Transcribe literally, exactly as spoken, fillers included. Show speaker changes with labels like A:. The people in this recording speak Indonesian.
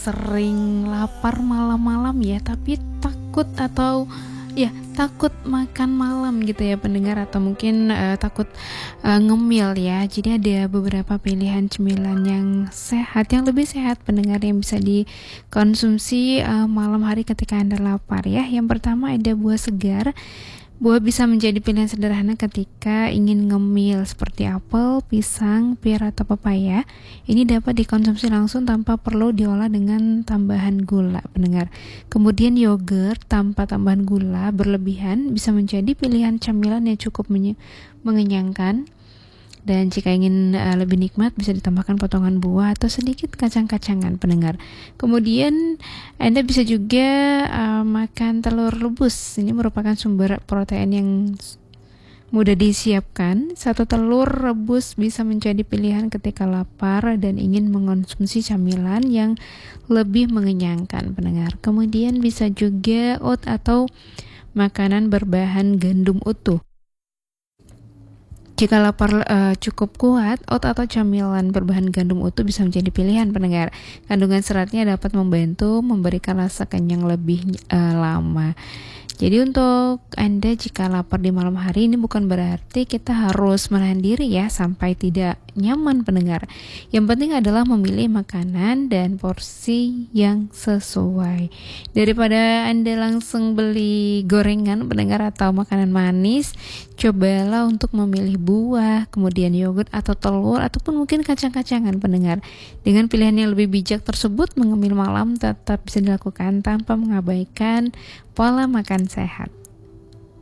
A: sering lapar malam-malam ya, tapi takut atau ya takut makan malam gitu ya pendengar, atau mungkin uh, takut uh, ngemil ya. Jadi ada beberapa pilihan cemilan yang sehat, yang lebih sehat pendengar, yang bisa dikonsumsi uh, malam hari ketika Anda lapar ya. Yang pertama ada buah segar. Buah bisa menjadi pilihan sederhana ketika ingin ngemil, seperti apel, pisang, pir, atau pepaya. Ini dapat dikonsumsi langsung tanpa perlu diolah dengan tambahan gula, pendengar. Kemudian yogurt tanpa tambahan gula berlebihan bisa menjadi pilihan camilan yang cukup menye- mengenyangkan. Dan jika ingin uh, lebih nikmat, bisa ditambahkan potongan buah atau sedikit kacang-kacangan, pendengar. Kemudian Anda bisa juga uh, makan telur rebus. Ini merupakan sumber protein yang mudah disiapkan. Satu telur rebus bisa menjadi pilihan ketika lapar dan ingin mengonsumsi camilan yang lebih mengenyangkan, pendengar. Kemudian bisa juga oat atau makanan berbahan gandum utuh. Jika lapar uh, cukup kuat, oat atau camilan berbahan gandum utuh bisa menjadi pilihan, pendengar. Kandungan seratnya dapat membantu memberikan rasa kenyang lebih uh, lama. Jadi untuk Anda jika lapar di malam hari, ini bukan berarti kita harus menahan diri ya sampai tidak nyaman, pendengar. Yang penting adalah memilih makanan dan porsi yang sesuai. Daripada Anda langsung beli gorengan, pendengar, atau makanan manis, cobalah untuk memilih buah, kemudian yogurt atau telur, ataupun mungkin kacang-kacangan, pendengar. Dengan pilihan yang lebih bijak tersebut, mengemil malam tetap bisa dilakukan tanpa mengabaikan pola makan sehat.